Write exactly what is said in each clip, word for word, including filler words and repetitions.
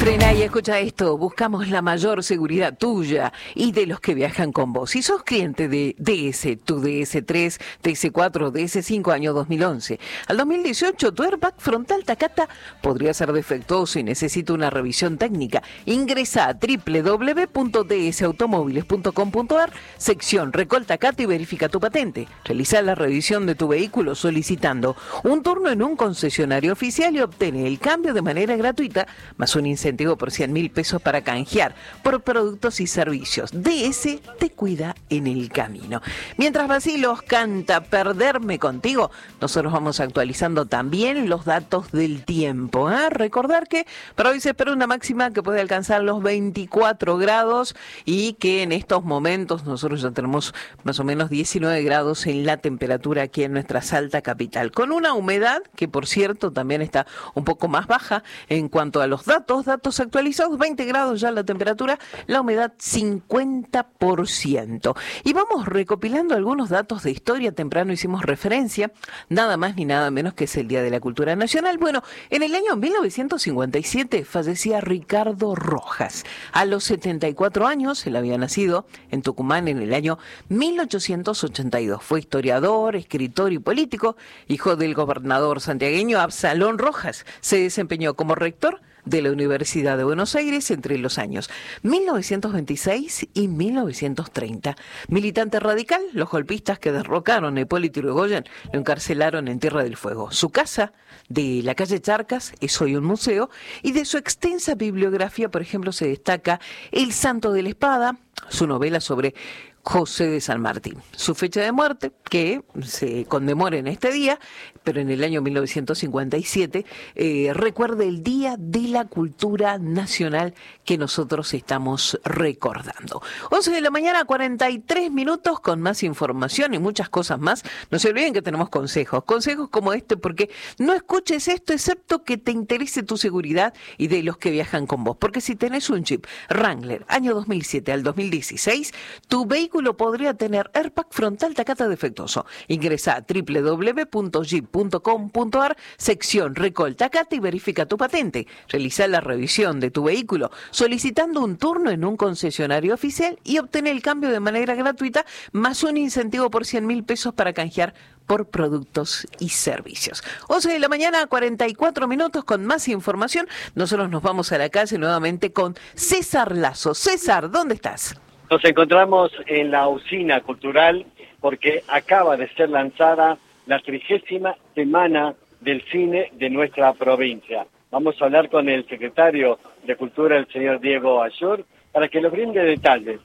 Frená y escucha esto. Buscamos la mayor seguridad tuya y de los que viajan con vos. Si sos cliente de D S, tu D S tres, D S cuatro, D S cinco año dos mil once, al dos mil dieciocho tu airbag frontal Takata podría ser defectuoso y necesita una revisión técnica. Ingresa a doble u doble u doble u punto d s automóviles punto com punto a r, sección Recol Takata y verifica tu patente. Realiza la revisión de tu vehículo solicitando un turno en un concesionario oficial y obtiene el cambio de manera gratuita, más un incentivo por cien mil pesos para canjear por productos y servicios. D S te cuida en el camino. Mientras Basilos canta Perderme Contigo, nosotros vamos actualizando también los datos del tiempo. ¿eh? Recordar que para hoy se espera una máxima que puede alcanzar los veinticuatro grados y que en estos momentos nosotros ya tenemos más o menos diecinueve grados en la temperatura aquí en nuestra Salta capital, con una humedad que por cierto también está un poco más baja en cuanto a los datos, datos actualizados, veinte grados ya la temperatura, la humedad cincuenta por ciento. Y vamos recopilando algunos datos de historia. Temprano hicimos referencia, nada más ni nada menos que es el Día de la Cultura Nacional. Bueno, en el año mil novecientos cincuenta y siete fallecía Ricardo Rojas. A los setenta y cuatro años, él había nacido en Tucumán en el año mil ochocientos ochenta y dos. Fue historiador, escritor y político, hijo del gobernador santiagueño Absalón Rojas. Se desempeñó como rector de la Universidad de Buenos Aires entre los años mil novecientos veintiséis y mil novecientos treinta. Militante radical, los golpistas que derrocaron a Hipólito Yrigoyen lo encarcelaron en Tierra del Fuego. Su casa de la calle Charcas es hoy un museo y de su extensa bibliografía, por ejemplo, se destaca El Santo de la Espada, su novela sobre José de San Martín. Su fecha de muerte, que se conmemora en este día, pero en el año mil novecientos cincuenta y siete, eh, recuerda el Día de la Cultura Nacional que nosotros estamos recordando. once de la mañana, cuarenta y tres minutos, con más información y muchas cosas más. No se olviden que tenemos consejos, consejos como este, porque no escuches esto excepto que te interese tu seguridad y de los que viajan con vos. Porque si tenés un Jeep Wrangler, año dos mil siete al dos mil dieciséis, tu vehículo podría tener airbag frontal Takata defectuoso. Ingresa a doble u doble u doble u punto jeep punto com punto a r, sección Recol Takata y verifica tu patente. Realiza la revisión de tu vehículo solicitando un turno en un concesionario oficial y obtener el cambio de manera gratuita, más un incentivo por cien mil pesos para canjear por productos y servicios. once de la mañana, cuarenta y cuatro minutos, con más información. Nosotros nos vamos a la calle nuevamente con César Lazo. César, ¿dónde estás? Nos encontramos en la usina cultural porque acaba de ser lanzada la trigésima semana del cine de nuestra provincia. Vamos a hablar con el secretario de Cultura, el señor Diego Ayur, para que nos brinde detalles.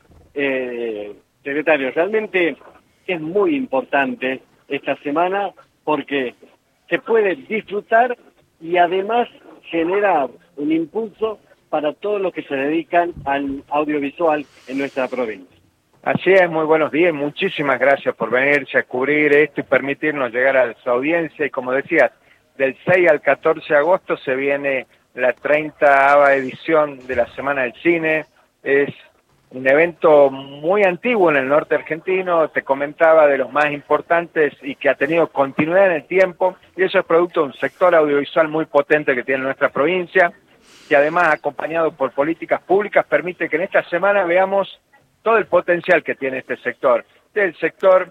Eh, secretario, realmente es muy importante esta semana porque se puede disfrutar y además genera un impulso para todos los que se dedican al audiovisual en nuestra provincia. Así es, muy buenos días, muchísimas gracias por venirse a cubrir esto y permitirnos llegar a su audiencia. Y como decías, del seis al catorce de agosto se viene la treintaava edición de la Semana del Cine. Es un evento muy antiguo en el norte argentino, te comentaba, de los más importantes y que ha tenido continuidad en el tiempo, y eso es producto de un sector audiovisual muy potente que tiene nuestra provincia, que además, acompañado por políticas públicas, permite que en esta semana veamos todo el potencial que tiene este sector. Este es el sector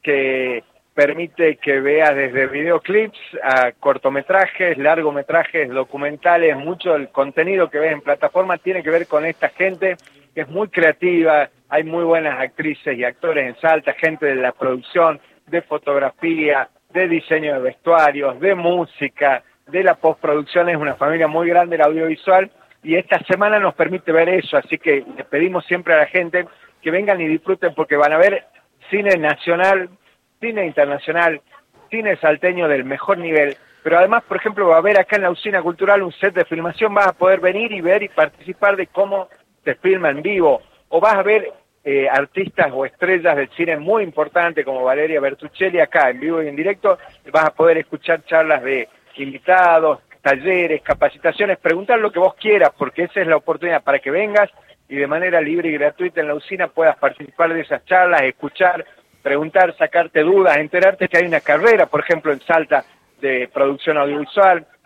que permite que veas desde videoclips a cortometrajes, largometrajes, documentales. Mucho del contenido que ves en plataforma tiene que ver con esta gente que es muy creativa. Hay muy buenas actrices y actores en Salta, gente de la producción, de fotografía, de diseño de vestuarios, de música, de la postproducción. Es una familia muy grande el audiovisual y esta semana nos permite ver eso, así que les pedimos siempre a la gente que vengan y disfruten porque van a ver cine nacional, cine internacional, cine salteño del mejor nivel, pero además, por ejemplo, va a haber acá en la usina cultural un set de filmación, vas a poder venir y ver y participar de cómo se filma en vivo, o vas a ver eh, artistas o estrellas del cine muy importantes como Valeria Bertuccelli acá en vivo y en directo, vas a poder escuchar charlas de invitados, talleres, capacitaciones, preguntar lo que vos quieras, porque esa es la oportunidad para que vengas y de manera libre y gratuita en la usina puedas participar de esas charlas, escuchar, preguntar, sacarte dudas, enterarte que hay una carrera, por ejemplo, en Salta de producción audiovisual,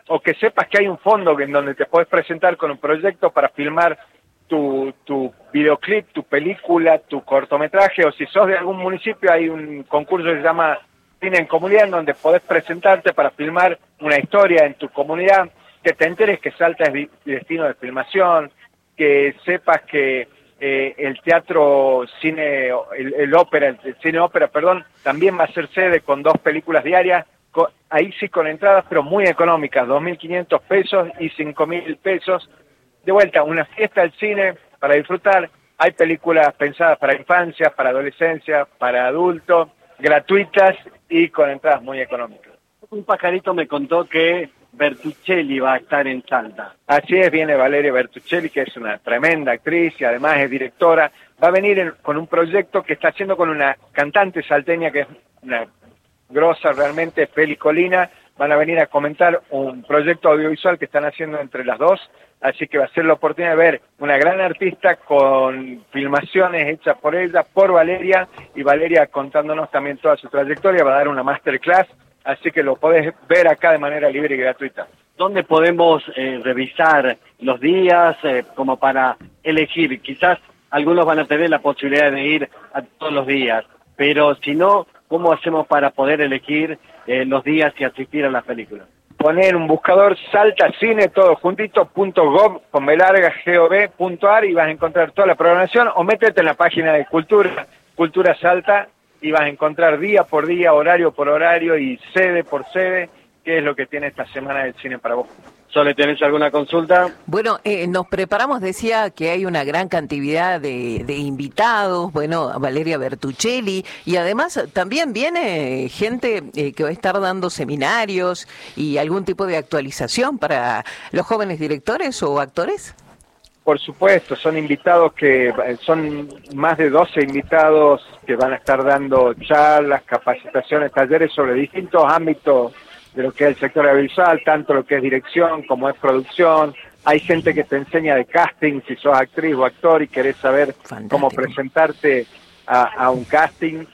o que sepas que hay un fondo en donde te podés presentar con un proyecto para filmar tu, tu videoclip, tu película, tu cortometraje, o si sos de algún municipio, hay un concurso que se llama Cine en Comunidad, en donde podés presentarte para filmar una historia en tu comunidad, que te enteres que Salta es destino de filmación, que sepas que eh, el teatro, cine, el, el ópera, el cine ópera, perdón, también va a ser sede con dos películas diarias, con, ahí sí con entradas, pero muy económicas, dos mil quinientos pesos y cinco mil pesos. De vuelta, una fiesta del cine para disfrutar. Hay películas pensadas para infancia, para adolescencia, para adultos, gratuitas y con entradas muy económicas. Un pajarito me contó que Bertuccelli va a estar en Salta. Así es, viene Valeria Bertuccelli, que es una tremenda actriz y además es directora. Va a venir en, con un proyecto que está haciendo con una cantante salteña que es una grosa realmente, Feli Colina. Van a venir a comentar un proyecto audiovisual que están haciendo entre las dos, así que va a ser la oportunidad de ver una gran artista con filmaciones hechas por ella, por Valeria, y Valeria contándonos también toda su trayectoria. Va a dar una masterclass, así que lo podés ver acá de manera libre y gratuita. ¿Dónde podemos eh, revisar los días eh, como para elegir? Quizás algunos van a tener la posibilidad de ir a todos los días, pero si no, ¿cómo hacemos para poder elegir eh, los días y asistir a las películas? Poner un buscador Salta Cine, todo juntito, punto gov, con B larga, gov, punto ar, y vas a encontrar toda la programación, o métete en la página de Cultura, Cultura Salta, y vas a encontrar día por día, horario por horario y sede por sede, qué es lo que tiene esta semana del cine para vos. ¿Sole, tenés alguna consulta? Bueno, eh, nos preparamos, decía que hay una gran cantidad de, de invitados, bueno, Valeria Bertuccelli, y además también viene gente eh, que va a estar dando seminarios y algún tipo de actualización para los jóvenes directores o actores. Por supuesto, son invitados que, son más de doce invitados que van a estar dando charlas, capacitaciones, talleres sobre distintos ámbitos de lo que es el sector audiovisual, tanto lo que es dirección como es producción. Hay gente que te enseña de casting, si sos actriz o actor y querés saber Fantástico. Cómo presentarte a, a un casting.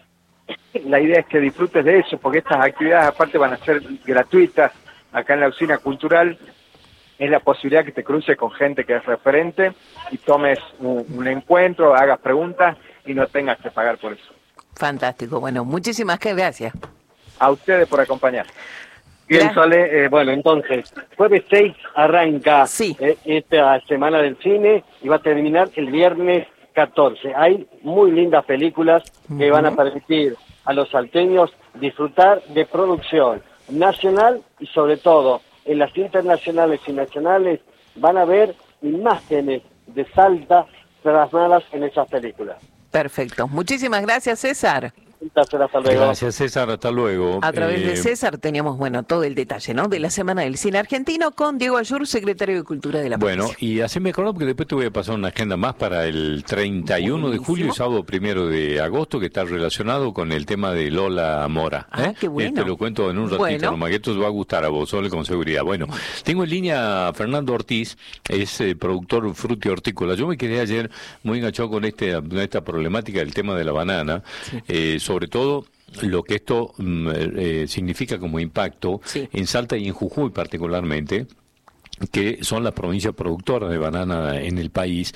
La idea es que disfrutes de eso, porque estas actividades aparte van a ser gratuitas acá en la Usina Cultural. Es la posibilidad que te cruces con gente que es referente y tomes un, un encuentro, hagas preguntas y no tengas que pagar por eso. Fantástico. Bueno, muchísimas gracias. A ustedes por acompañar. Bien, Sole, eh, bueno, entonces, jueves seis arranca sí. eh, esta semana del cine y va a terminar el viernes catorce. Hay muy lindas películas que uh-huh. van a permitir a los salteños disfrutar de producción nacional y sobre todo en las internacionales y nacionales van a ver imágenes de Salta plasmadas en esas películas. Perfecto. Muchísimas gracias, César. Hasta luego. Gracias, César, hasta luego. A través eh... de César teníamos, bueno, todo el detalle, ¿no? De la Semana del Cine Argentino con Diego Ayur, secretario de Cultura de la Bueno, provincia. y así me acuerdo porque después te voy a pasar una agenda más para el treinta y uno Buenísimo. de julio y sábado primero de agosto, que está relacionado con el tema de Lola Mora. Ah, ¿eh? qué bueno. Eh, te lo cuento en un ratito, Bueno. nomás que esto te va a gustar a vos, Sole, con seguridad. Bueno, tengo en línea a Fernando Ortiz, es eh, productor fruti hortícola. Yo me quedé ayer muy enganchado con este, esta problemática del tema de la banana, sí. eh, sobre todo lo que esto eh, significa como impacto sí. en Salta y en Jujuy particularmente, que son las provincias productoras de banana en el país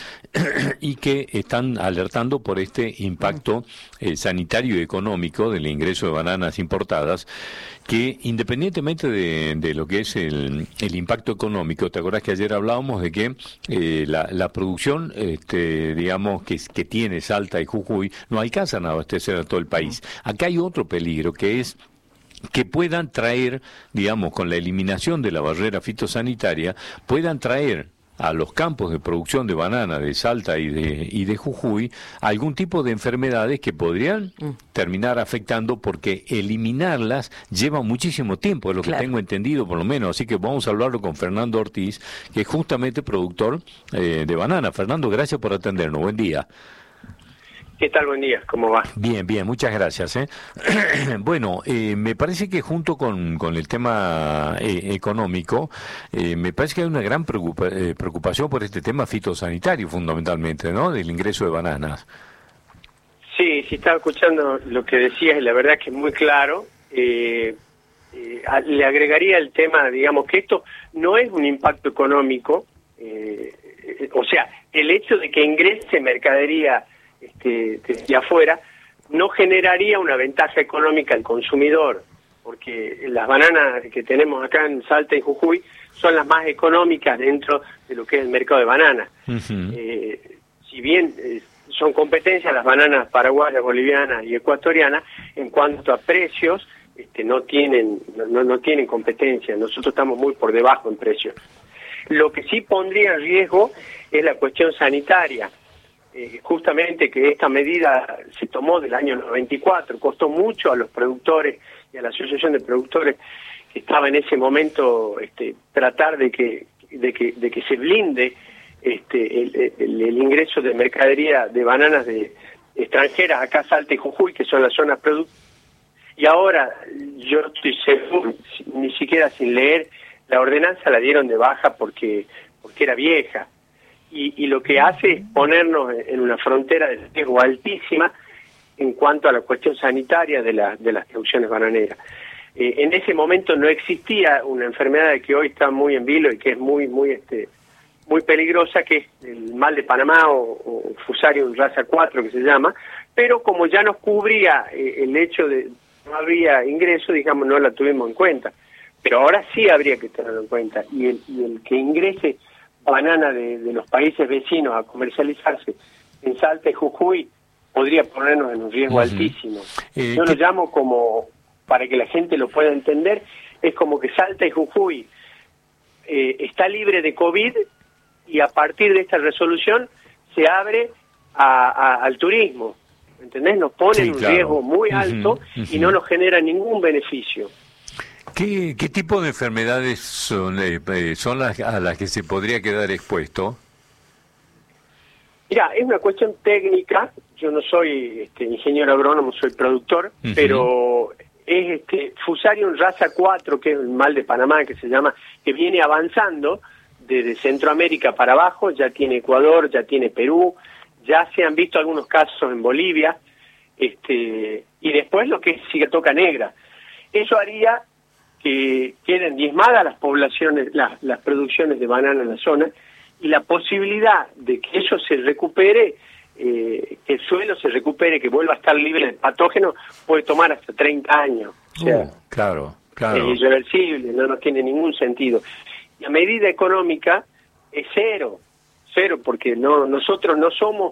y que están alertando por este impacto eh, sanitario y económico del ingreso de bananas importadas, que independientemente de, de lo que es el, el impacto económico, ¿te acordás que ayer hablábamos de que eh, la, la producción, este, digamos, que, que tiene Salta y Jujuy no alcanzan a abastecer a todo el país? Acá hay otro peligro, que es que puedan traer, digamos, con la eliminación de la barrera fitosanitaria, puedan traer a los campos de producción de banana de Salta y de y de Jujuy algún tipo de enfermedades que podrían mm. terminar afectando, porque eliminarlas lleva muchísimo tiempo, es lo claro. que tengo entendido por lo menos. Así que vamos a hablarlo con Fernando Ortiz, que es justamente productor eh, de banana. Fernando, gracias por atendernos, buen día. ¿Qué tal? Buen día, ¿cómo va? Bien, bien, muchas gracias. ¿eh? Bueno, eh, me parece que junto con, con el tema eh, económico, eh, me parece que hay una gran preocupa, eh, preocupación por este tema fitosanitario fundamentalmente, ¿no? Del ingreso de bananas. Sí, sí, estaba escuchando lo que decías y la verdad que es muy claro. Eh, eh, a, le agregaría el tema, digamos, que esto no es un impacto económico, eh, eh, o sea, el hecho de que ingrese mercadería este, desde afuera no generaría una ventaja económica al consumidor, porque las bananas que tenemos acá en Salta y Jujuy son las más económicas dentro de lo que es el mercado de bananas. Uh-huh. Eh, si bien eh, son competencias las bananas paraguayas, bolivianas y ecuatorianas, en cuanto a precios, este, no tienen no, no tienen competencia. Nosotros estamos muy por debajo en precios. Lo que sí pondría en riesgo es la cuestión sanitaria. Eh, justamente que esta medida se tomó del año noventa y cuatro, costó mucho a los productores y a la asociación de productores que estaba en ese momento este, tratar de que de que de que se blinde este el, el, el ingreso de mercadería de bananas de extranjeras acá Salta y Jujuy, que son las zonas productivas. Y ahora yo estoy seguro, ni siquiera sin leer, la ordenanza la dieron de baja porque porque era vieja. Y, y lo que hace es ponernos en una frontera de riesgo altísima en cuanto a la cuestión sanitaria de, la, de las producciones bananeras. Eh, en ese momento no existía una enfermedad que hoy está muy en vilo y que es muy muy este muy peligrosa, que es el mal de Panamá o, o Fusarium raza cuatro, que se llama, pero como ya nos cubría eh, el hecho de no había ingreso, digamos, no la tuvimos en cuenta. Pero ahora sí habría que tenerlo en cuenta. Y el, y el que ingrese banana de, de los países vecinos a comercializarse en Salta y Jujuy podría ponernos en un riesgo uh-huh. altísimo. Eh, Yo ¿qué... lo llamo como, para que la gente lo pueda entender, es como que Salta y Jujuy eh, está libre de COVID y a partir de esta resolución se abre a, a, al turismo. ¿Entendés? Nos pone en sí, un claro. riesgo muy alto uh-huh, uh-huh. y no nos genera ningún beneficio. ¿Qué, qué tipo de enfermedades son, eh, son las a las que se podría quedar expuesto? Mira, es una cuestión técnica. Yo no soy este, ingeniero agrónomo, soy productor, uh-huh. pero es este Fusarium raza cuatro, que es el mal de Panamá, que se llama, que viene avanzando desde Centroamérica para abajo, ya tiene Ecuador, ya tiene Perú, ya se han visto algunos casos en Bolivia, este y después lo que es cigatoca negra. Eso haría que queden diezmadas las poblaciones, las, las producciones de banana en la zona, y la posibilidad de que eso se recupere, eh, que el suelo se recupere, que vuelva a estar libre de patógenos, puede tomar hasta treinta años. O sea, uh, claro, claro. Es irreversible, no, no tiene ningún sentido. Y la medida económica es cero, cero, porque no nosotros no somos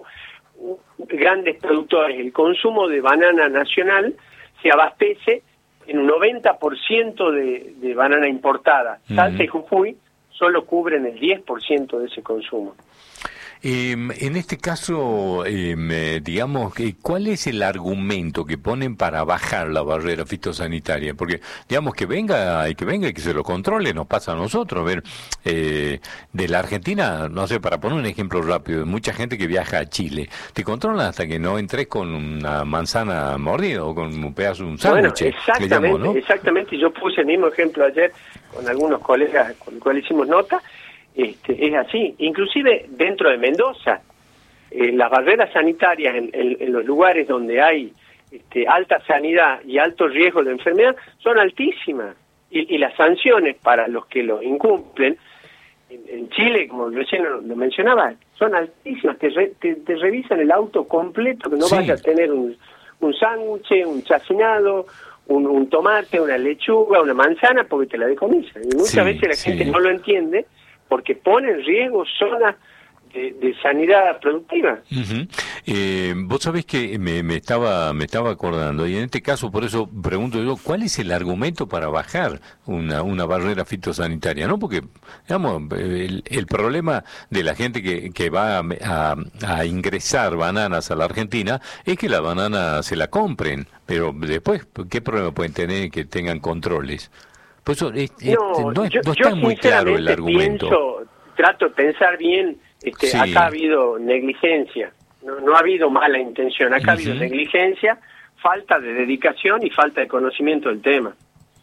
grandes productores. El consumo de banana nacional se abastece en un noventa por ciento de, de banana importada. Uh-huh. Salta y Jujuy solo cubren el diez por ciento de ese consumo. Eh, en este caso, eh, digamos, ¿cuál es el argumento que ponen para bajar la barrera fitosanitaria? Porque, digamos, que venga y que venga y que se lo controle, nos pasa a nosotros. A ver, eh, de la Argentina, no sé, para poner un ejemplo rápido, mucha gente que viaja a Chile, te controlan hasta que no entres con una manzana mordida o con un pedazo de un sándwich. Bueno, exactamente, llamo, ¿no? Exactamente. Yo puse el mismo ejemplo ayer con algunos colegas con los cuales hicimos nota. Este, es así, inclusive dentro de Mendoza, eh, las barreras sanitarias en, en, en los lugares donde hay este, alta sanidad y alto riesgo de enfermedad son altísimas, y, y las sanciones para los que lo incumplen en, en Chile, como recién lo, lo mencionaba, son altísimas. Te, re, te, te revisan el auto completo, que no sí. vaya a tener un, un sándwich, un chacinado, un, un tomate, una lechuga, una manzana, porque te la decomisan. Y muchas sí, veces la gente sí. no lo entiende, porque pone en riesgo zonas de, de sanidad productiva. Uh-huh. Eh, vos sabés que me, me estaba me estaba acordando, y en este caso, por eso pregunto yo, ¿cuál es el argumento para bajar una, una barrera fitosanitaria? ¿No? Porque, digamos, el, el problema de la gente que, que va a, a, a ingresar bananas a la Argentina es que la banana se la compren, pero después, ¿qué problema pueden tener que tengan controles? Por eso es, no, no, yo, no está yo muy claro el argumento. Pienso, trato de pensar bien, este, sí. acá ha habido negligencia, no, no ha habido mala intención, acá uh-huh. ha habido negligencia, falta de dedicación y falta de conocimiento del tema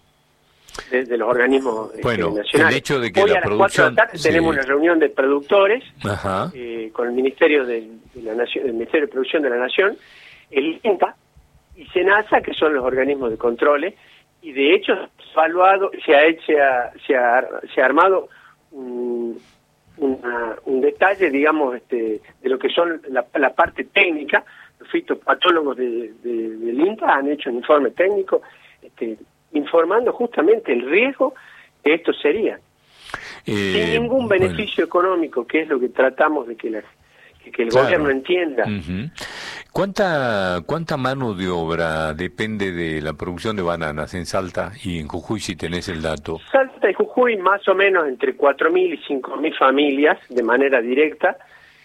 de, de los organismos bueno, este, nacionales. El hecho de que Hoy la a las producción... cuatro de la tarde sí. tenemos una reunión de productores Ajá. eh, con el Ministerio de, de la Nación, el Ministerio de Producción de la Nación, el INTA y SENASA, que son los organismos de controles, y de hecho evaluado, se ha hecho, se ha, se ha armado un, una, un detalle, digamos, este, de lo que son la, la parte técnica. Los fitopatólogos de, de, del INTA han hecho un informe técnico este, informando justamente el riesgo que esto sería. Eh, sin ningún beneficio bueno. económico, que es lo que tratamos de que, la, que, que el claro. gobierno entienda. Uh-huh. ¿Cuánta, ¿Cuánta mano de obra depende de la producción de bananas en Salta y en Jujuy, si tenés el dato? Salta y Jujuy más o menos entre cuatro mil y cinco mil familias de manera directa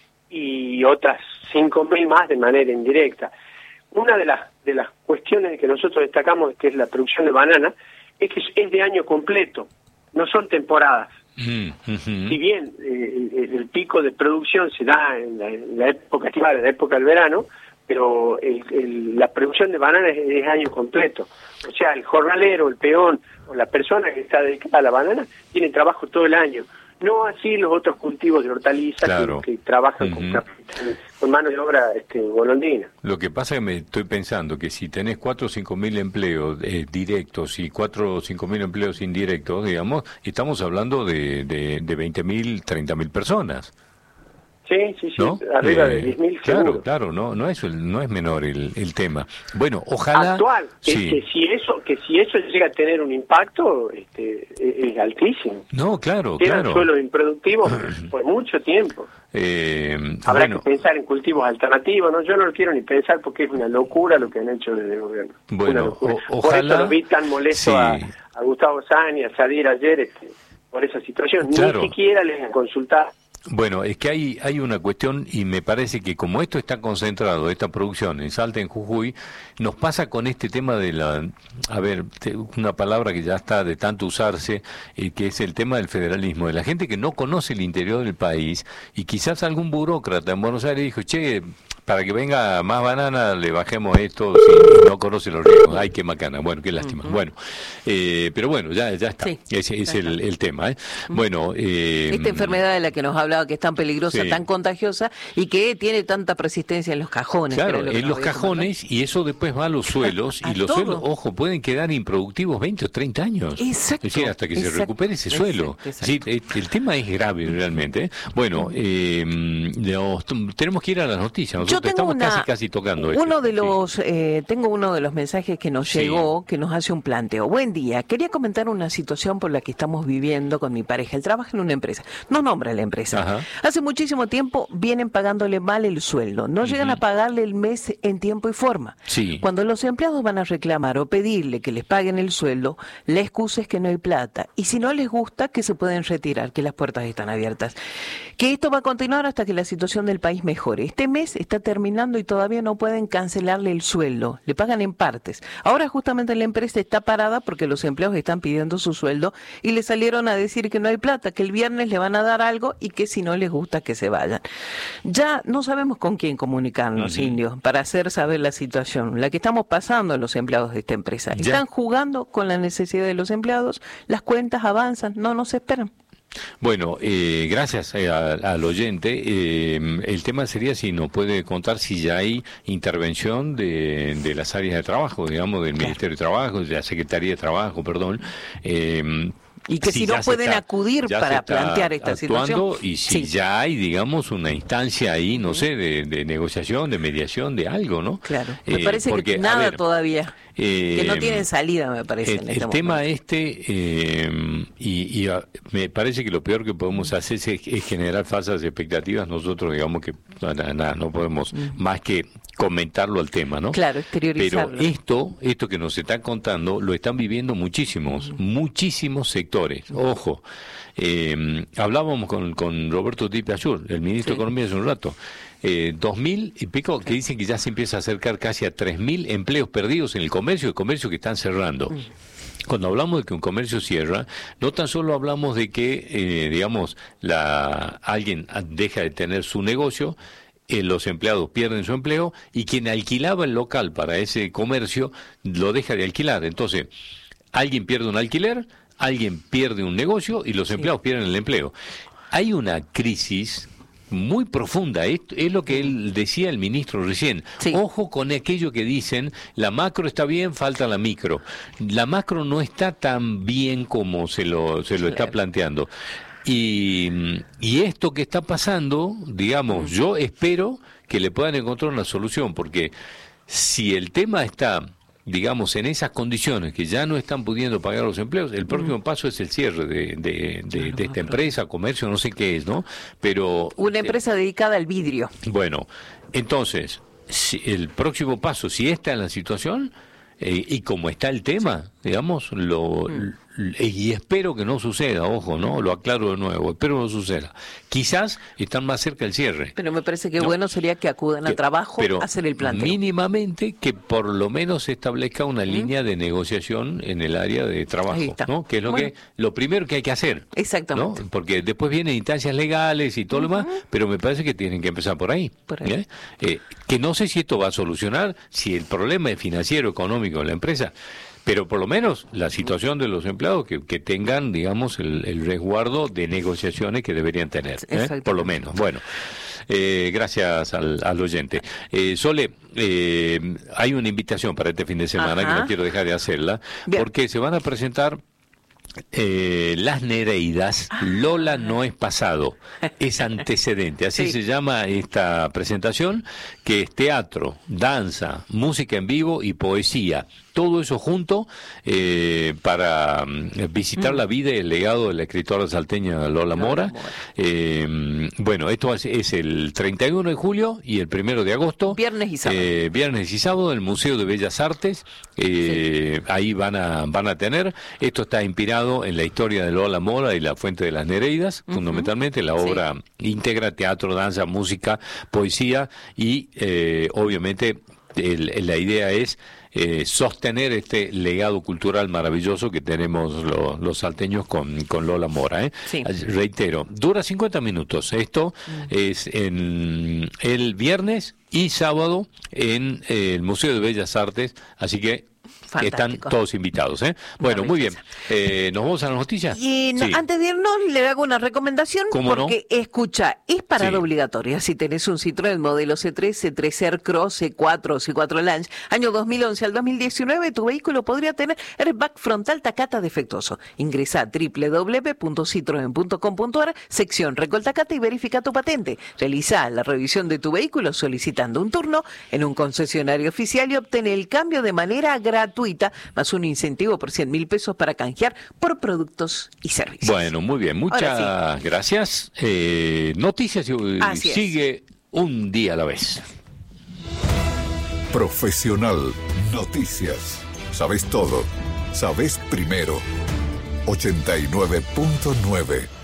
y otras cinco mil más de manera indirecta. Una de las, de las cuestiones que nosotros destacamos, que es la producción de banana, es que es de año completo, no son temporadas. Uh-huh. Si bien eh, el, el pico de producción se da en la, en la época estival, en la época del verano, pero el, el, la producción de bananas es, es año completo. O sea, el jornalero, el peón o la persona que está dedicada a la banana tiene trabajo todo el año. No así los otros cultivos de hortalizas claro. que, que trabajan uh-huh. con, con mano de obra este, golondrina. Lo que pasa es que me estoy pensando que si tenés cuatro o cinco mil empleos eh, directos y cuatro o cinco mil empleos indirectos, digamos, estamos hablando de, de, de veinte mil, treinta mil personas. Sí, sí, sí, ¿no? Arriba eh, de diez mil Claro, seguro. claro, no no es no es menor el, el tema. Bueno, ojalá... Actual, sí. es que si eso que si eso llega a tener un impacto, este, es, es altísimo. No, claro, Quedan claro. suelos improductivos por mucho tiempo. Eh, Habrá bueno. que pensar en cultivos alternativos, ¿no? Yo no lo quiero ni pensar porque es una locura lo que han hecho desde el gobierno. Bueno, o, ojalá... Por eso lo vi tan molesto sí. a, a Gustavo Sani, a Sadir ayer, este, por esa situación. Claro. Ni siquiera les han consultado. Bueno, es que hay hay una cuestión y me parece que como esto está concentrado, esta producción en Salta, en Jujuy, nos pasa con este tema de la, a ver, una palabra que ya está de tanto usarse, eh, que es el tema del federalismo, de la gente que no conoce el interior del país y quizás algún burócrata en Buenos Aires dijo, che, para que venga más banana le bajemos esto, si no conoce los riesgos. Ay, qué macana, bueno, qué lástima. Uh-huh. Bueno, eh, pero bueno, ya ya está, sí, ese es el, el tema. ¿eh? Uh-huh. Bueno, eh, esta enfermedad de la que nos hablaba, que es tan peligrosa, sí. tan contagiosa y que tiene tanta persistencia en los cajones. Claro, en los cajones, y eso después va a los suelos, y los todo. suelos, ojo, pueden quedar improductivos veinte o treinta años. Exacto. Es decir, hasta que exacto, se recupere ese exacto, suelo. exacto. Sí, el tema es grave realmente. ¿eh? Bueno, eh, nos, tenemos que ir a las noticias. Nosotros estamos una, casi casi tocando uno esto. de los Sí. eh, tengo uno de los mensajes que nos Sí. llegó, que nos hace un planteo. Buen día, quería comentar una situación por la que estamos viviendo con mi pareja. Él trabaja en una empresa, no nombra la empresa. Ajá. Hace muchísimo tiempo vienen pagándole mal el sueldo, no uh-huh. llegan a pagarle el mes en tiempo y forma. Sí. Cuando los empleados van a reclamar o pedirle que les paguen el sueldo, la excusa es que no hay plata, y si no les gusta, que se pueden retirar, que las puertas están abiertas. Que esto va a continuar hasta que la situación del país mejore. Este mes está terminando y todavía no pueden cancelarle el sueldo, le pagan en partes. Ahora justamente la empresa está parada porque los empleados están pidiendo su sueldo y le salieron a decir que no hay plata, que el viernes le van a dar algo y que si no les gusta que se vayan. Ya no sabemos con quién comunicarnos, uh-huh. indios, para hacer saber la situación, la que estamos pasando a los empleados de esta empresa. Ya. Están jugando con la necesidad de los empleados, las cuentas avanzan, no nos esperan. Bueno, eh, gracias eh, a, al oyente. Eh, el tema sería si nos puede contar si ya hay intervención de, de las áreas de trabajo, digamos, del claro. Ministerio de Trabajo, de la Secretaría de Trabajo, perdón. Eh, y que si, si no pueden está, acudir para plantear esta situación. Y si sí. ya hay, digamos, una instancia ahí, no sé, de, de negociación, de mediación, de algo, ¿no? Claro, me eh, parece porque, que nada ver, eh, que no tienen salida, me parece. El, en este el tema este, eh, y, y a, me parece que lo peor que podemos hacer es, es generar falsas expectativas. Nosotros, digamos que nada, nada no podemos uh-huh. más que comentarlo al tema, ¿no? Claro, exteriorizarlo. Pero esto, esto que nos están contando, lo están viviendo muchísimos, uh-huh. muchísimos sectores. Ojo, eh, hablábamos con, con Roberto Di Piazur, el ministro sí. de Economía hace un rato. Eh, dos mil y pico, que dicen que ya se empieza a acercar casi a tres mil empleos perdidos en el comercio, el comercio que están cerrando. Mm. Cuando hablamos de que un comercio cierra, no tan solo hablamos de que, eh, digamos, la alguien deja de tener su negocio, eh, los empleados pierden su empleo y quien alquilaba el local para ese comercio lo deja de alquilar. Entonces, alguien pierde un alquiler, alguien pierde un negocio y los empleados sí. pierden el empleo. Hay una crisis muy profunda. Es, es lo que él decía el ministro recién. Sí. Ojo con aquello que dicen, la macro está bien, falta la micro. La macro no está tan bien como se lo, se lo está planteando. Y, y esto que está pasando, digamos, yo espero que le puedan encontrar una solución, porque si el tema está, digamos, en esas condiciones que ya no están pudiendo pagar los empleos, el próximo mm. paso es el cierre de, de, de, de esta empresa, comercio, no sé qué es, ¿no? Pero una empresa eh, dedicada al vidrio. Bueno, entonces, si el próximo paso, si esta es la situación, eh, y como está el tema, sí. digamos, lo... Mm. y espero que no suceda, ojo, ¿no? Lo aclaro de nuevo, espero que no suceda. Quizás están más cerca del cierre. Pero me parece que ¿no? bueno sería que acudan que, a trabajo a hacer el planteo. Mínimamente que por lo menos se establezca una ¿Mm? línea de negociación en el área de trabajo, ¿no? Que es lo bueno. que lo primero que hay que hacer. Exactamente. ¿no? Porque después vienen instancias legales y todo uh-huh. lo demás, pero me parece que tienen que empezar por ahí. Por ahí. ¿eh? Eh, que no sé si esto va a solucionar, si el problema es financiero, económico de la empresa, pero por lo menos la situación de los empleados que, que tengan, digamos, el, el resguardo de negociaciones que deberían tener, ¿eh? Por lo menos. Bueno, eh, gracias al, al oyente. Eh, Sole, eh, hay una invitación para este fin de semana Ajá. que no quiero dejar de hacerla, Bien. porque se van a presentar Eh, Las Nereidas, Lola no es pasado, es antecedente, así sí. se llama esta presentación, que es teatro, danza, música en vivo y poesía, todo eso junto eh, para um, visitar mm. la vida y el legado de la escritora salteña Lola Mora. Mora. Eh, bueno, esto es, es el treinta y uno de julio y el primero de agosto. Viernes y sábado. Eh, viernes y sábado, en el Museo de Bellas Artes, eh, sí. ahí van a, van a tener, esto está inspirado en la historia de Lola Mora y la Fuente de las Nereidas, uh-huh. fundamentalmente la obra sí. integra teatro, danza, música, poesía y eh, obviamente el, la idea es eh, sostener este legado cultural maravilloso que tenemos lo, los salteños con, con Lola Mora. ¿eh? Sí. Reitero, dura cincuenta minutos. Esto uh-huh. es en el viernes y sábado en eh, el Museo de Bellas Artes, así que Fantástico. Están todos invitados, ¿eh? Bueno, muy bien. Eh, ¿Nos vamos a las noticias? Y no, sí. antes de irnos, le hago una recomendación. Porque, no? escucha, es parada sí. obligatoria. Si tenés un Citroën modelo C tres, C tres Aircross, C cuatro o C cuatro Launch, año dos mil once al dos mil diecinueve, tu vehículo podría tener airbag frontal Takata defectuoso. Ingresa a doble u doble u doble u punto citroen punto com punto a r, sección Recol Takata y verifica tu patente. Realiza la revisión de tu vehículo solicitando un turno en un concesionario oficial y obtén el cambio de manera gratuita. Más un incentivo por cien mil pesos para canjear por productos y servicios. Bueno, muy bien, muchas sí. gracias. Eh, noticias y Así sigue es. Un día a la vez. Profesional Noticias. Sabes todo. Sabes primero. ochenta y nueve punto nueve